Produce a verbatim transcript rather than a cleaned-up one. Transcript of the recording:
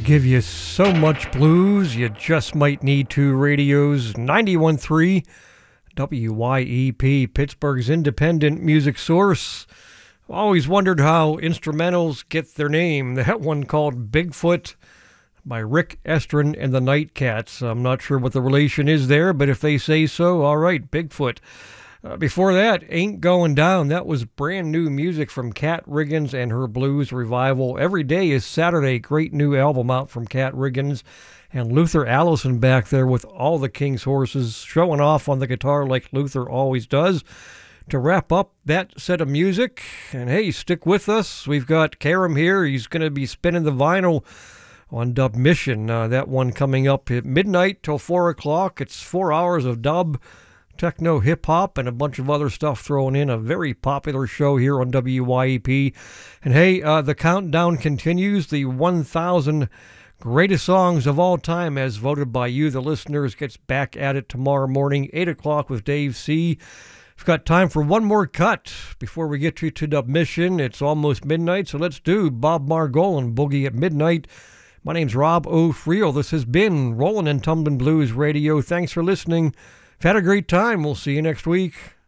Give you so much blues, you just might need two radios. ninety-one point three W Y E P, Pittsburgh's independent music source. Always wondered how instrumentals get their name. That one called Bigfoot by Rick Estrin and the Nightcats. I'm not sure what the relation is there, but if they say so, all right, Bigfoot. Uh, before that, Ain't Going Down. That was brand new music from Kat Riggins and her blues revival. Every Day is Saturday. Great new album out from Kat Riggins. And Luther Allison back there with all the King's horses, showing off on the guitar like Luther always does. To wrap up that set of music, and hey, stick with us. We've got Karam here. He's going to be spinning the vinyl on Dub Mission. Uh, that one coming up at midnight till four o'clock. It's four hours of dub, techno, hip-hop, and a bunch of other stuff thrown in. A very popular show here on W Y E P. And hey, uh, the countdown continues. The one thousand greatest songs of all time, as voted by you, the listeners, gets back at it tomorrow morning, eight o'clock with Dave C. We've got time for one more cut before we get you to Dub Mission. It's almost midnight, so let's do Bob Margolin, Boogie at Midnight. My name's Rob O'Friel. This has been Rollin' and Tumblin' Blues Radio. Thanks for listening. I've had a great time. We'll see you next week.